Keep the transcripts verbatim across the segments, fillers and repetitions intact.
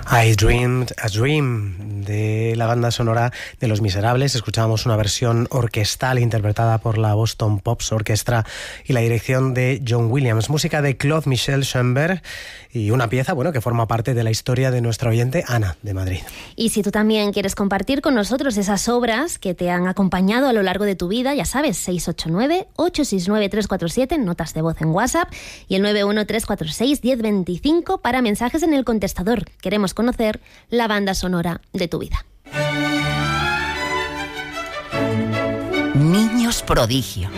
I Dreamed a Dream, de la banda sonora de Los Miserables. Escuchábamos una versión orquestal interpretada por la Boston Pops Orchestra y la dirección de John Williams. Música de Claude Michel Schoenberg y una pieza, bueno, que forma parte de la historia de nuestra oyente Ana, de Madrid. Y si tú también quieres compartir con nosotros esas obras que te han acompañado a lo largo de tu vida, ya sabes, seis ocho nueve, ocho seis nueve, tres cuatro siete, notas de voz en WhatsApp, y el nueve uno tres cuatro seis, uno cero dos cinco para mensajes en el contestador. Queremos conocer la banda sonora de tu vida. Niños prodigio.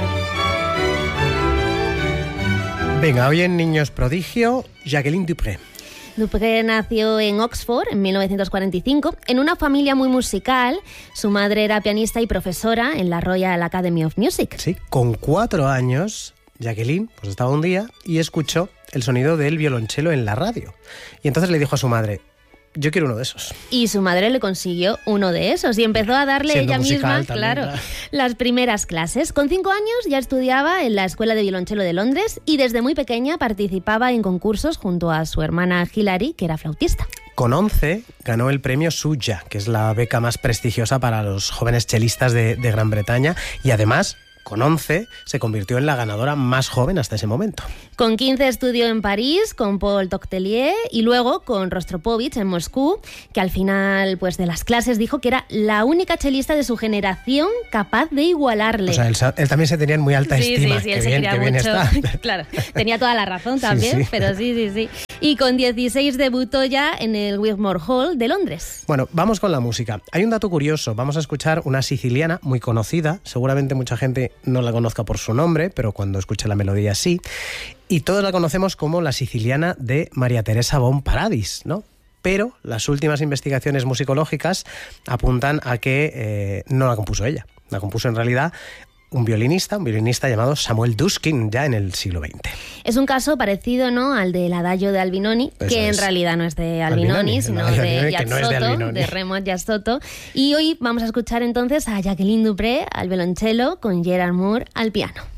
Venga, hoy en Niños prodigio, Jacqueline Dupré. Dupré nació en Oxford en mil novecientos cuarenta y cinco en una familia muy musical. Su madre era pianista y profesora en la Royal Academy of Music. Sí, con cuatro años, Jacqueline pues estaba un día y escuchó el sonido del violonchelo en la radio. Y entonces le dijo a su madre: yo quiero uno de esos. Y su madre le consiguió uno de esos y empezó a darle Siendo ella misma, musical, claro, también, las primeras clases. Con cinco años ya estudiaba en la Escuela de Violonchelo de Londres y desde muy pequeña participaba en concursos junto a su hermana Hilary, que era flautista. Con once ganó el premio Suja, que es la beca más prestigiosa para los jóvenes chelistas de, de Gran Bretaña, y además, con once, se convirtió en la ganadora más joven hasta ese momento. Con quince estudió en París con Paul Tochtelier y luego con Rostropovich en Moscú, que al final pues, de las clases dijo que era la única chelista de su generación capaz de igualarle. O sea, él, él también se tenía en muy alta sí, estima. Sí, sí, qué él se bien, quería qué bien mucho. está. Claro, tenía toda la razón también, sí, sí. pero sí, sí, sí. Y con dieciséis debutó ya en el Wigmore Hall de Londres. Bueno, vamos con la música. Hay un dato curioso. Vamos a escuchar una siciliana muy conocida. Seguramente mucha gente no la conozca por su nombre, pero cuando escuche la melodía sí. Y todos la conocemos como la siciliana de María Teresa Bon Paradis, ¿no? Pero las últimas investigaciones musicológicas apuntan a que eh, no la compuso ella. La compuso en realidad un violinista, un violinista llamado Samuel Duskin, ya en el siglo veinte. Es un caso parecido, ¿no?, al del Adagio de Albinoni, Eso que es. en realidad no es de Albinoni, Albinoni, sino el de Albinoni, que no es de Yazzotto, Albinoni. de Remo Yazzotto. Y hoy vamos a escuchar entonces a Jacqueline Dupré al violonchelo con Gerard Moore al piano.